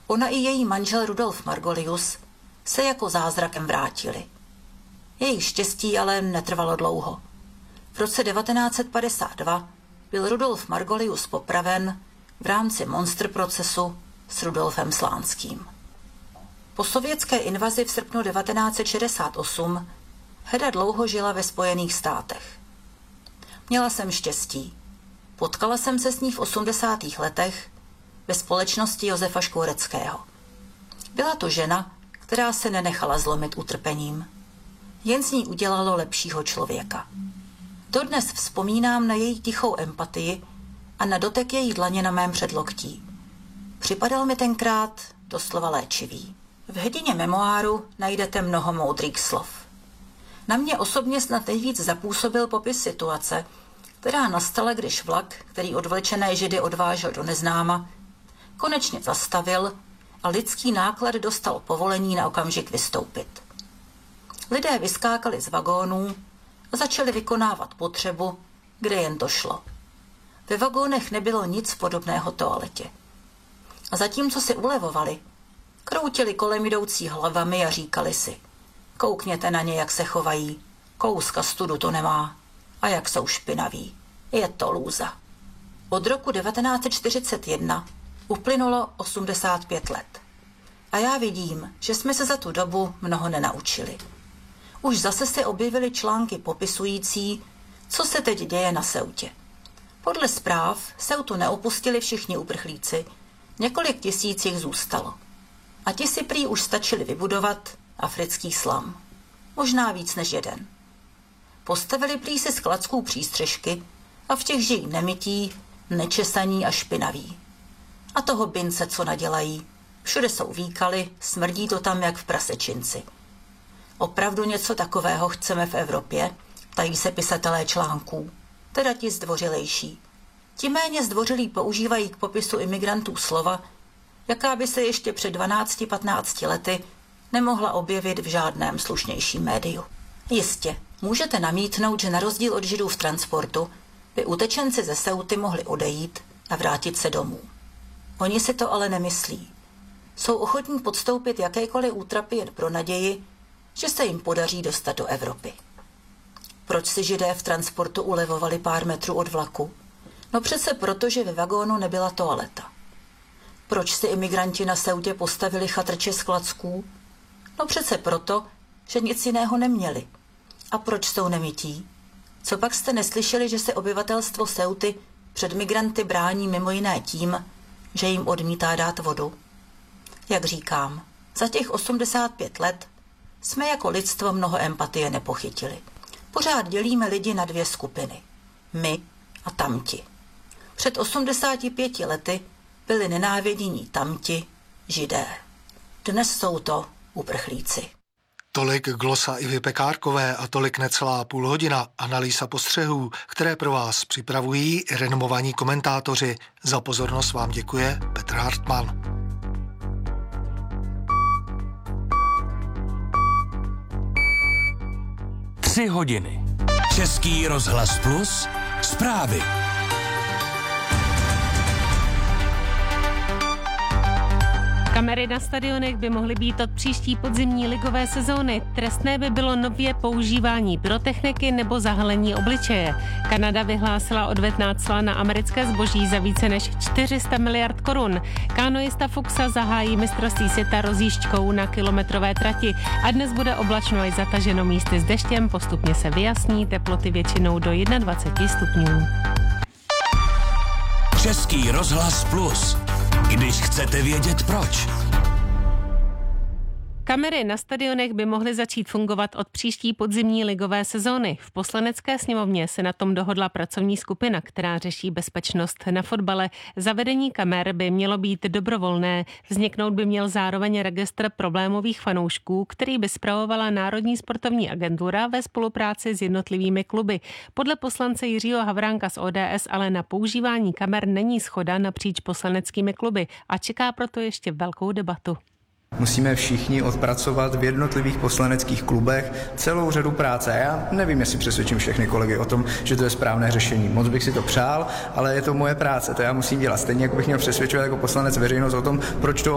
Ona i její manžel Rudolf Margolius se jako zázrakem vrátili. Jejich štěstí ale netrvalo dlouho. V roce 1952 byl Rudolf Margolius popraven v rámci monster procesu s Rudolfem Slánským. Po sovětské invazi v srpnu 1968 Heda dlouho žila ve Spojených státech. Měla jsem štěstí. Potkala jsem se s ní v 80. letech ve společnosti Josefa Škvoreckého. Byla to žena, která se nenechala zlomit utrpením. Jen z ní udělalo lepšího člověka. Dodnes vzpomínám na její tichou empatii a na dotek její dlaně na mém předloktí. Připadal mi tenkrát doslova léčivý. V Hedině memoáru najdete mnoho moudrých slov. Na mě osobně snad nejvíc zapůsobil popis situace, která nastala, když vlak, který odvlečené Židy odvážel do neznáma, konečně zastavil a lidský náklad dostal povolení na okamžik vystoupit. Lidé vyskákali z vagónů a začali vykonávat potřebu, kde jen to šlo. Ve vagónech nebylo nic podobného toaletě. A zatímco si ulevovali, kroutili kolem jdoucí hlavami a říkali si: koukněte na ně, jak se chovají, kouska studu to nemá a jak jsou špinaví. Je to lůza. Od roku 1941 uplynulo 85 let. A já vidím, že jsme se za tu dobu mnoho nenaučili. Už zase se objevily články popisující, co se teď děje na Ceutě. Podle zpráv Ceutu neopustili všichni uprchlíci, několik tisíc jich zůstalo. A ti si prý už stačili vybudovat africký slam. Možná víc než jeden. Postavili prý si z klacků přístřežky a v těch žijí nemytí, nečesaní a špinaví. A toho bince, co nadělají. Všude jsou výkaly, smrdí to tam jak v prasečinci. Opravdu něco takového chceme v Evropě? Ptají se pisatelé článků. Teda ti zdvořilejší. Ti méně zdvořilí používají k popisu imigrantů slova, jaká by se ještě před 12-15 lety nemohla objevit v žádném slušnějším médiu. Jistě, můžete namítnout, že na rozdíl od Židů v transportu by utečenci ze Ceuty mohli odejít a vrátit se domů. Oni si to ale nemyslí. Jsou ochotní podstoupit jakékoliv útrapy jen pro naději, že se jim podaří dostat do Evropy. Proč si Židé v transportu ulevovali pár metrů od vlaku? No přece proto, že ve vagónu nebyla toaleta. Proč si imigranti na Ceutě postavili chatrče z klacků? No přece proto, že nic jiného neměli. A proč jsou nemytí? Co pak jste neslyšeli, že se obyvatelstvo Ceuty před migranty brání mimo jiné tím, že jim odmítá dát vodu? Jak říkám, za těch 85 let jsme jako lidstvo mnoho empatie nepochytili. Pořád dělíme lidi na dvě skupiny. My a tamti. Před 85 lety byli nenávidění tamti, Židé. Dnes jsou to uprchlíci. Tolik glosa Ivy Pekárkové a tolik necelá půl hodina analýza postřehů, které pro vás připravují renomovaní komentátoři. Za pozornost vám děkuje Petr Hartmann. Tři hodiny. Český rozhlas Plus. Zprávy. Kamery na stadionech by mohly být od příští podzimní ligové sezóny. Trestné by bylo nově používání pyrotechniky nebo zahalení obličeje. Kanada vyhlásila odvetná cla na americké zboží za více než 400 miliard korun. Kanoista Fuxa zahájí mistrovství světa rozjížďkou na kilometrové trati a dnes bude oblačno až zataženo místy s deštěm, postupně se vyjasní, teploty většinou do 21 stupňů. Český rozhlas Plus. Když chcete vědět proč. Kamery na stadionech by mohly začít fungovat od příští podzimní ligové sezóny. V Poslanecké sněmovně se na tom dohodla pracovní skupina, která řeší bezpečnost na fotbale. Zavedení kamer by mělo být dobrovolné. Vzniknout by měl zároveň registr problémových fanoušků, který by spravovala Národní sportovní agentura ve spolupráci s jednotlivými kluby. Podle poslance Jiřího Havránka z ODS ale na používání kamer není shoda napříč poslaneckými kluby a čeká proto ještě velkou debatu. Musíme všichni odpracovat v jednotlivých poslaneckých klubech celou řadu práce. Já nevím, jestli přesvědčím všechny kolegy o tom, že to je správné řešení. Moc bych si to přál, ale je to moje práce, to já musím dělat. Stejně jako bych měl přesvědčovat jako poslanec veřejnost o tom, proč to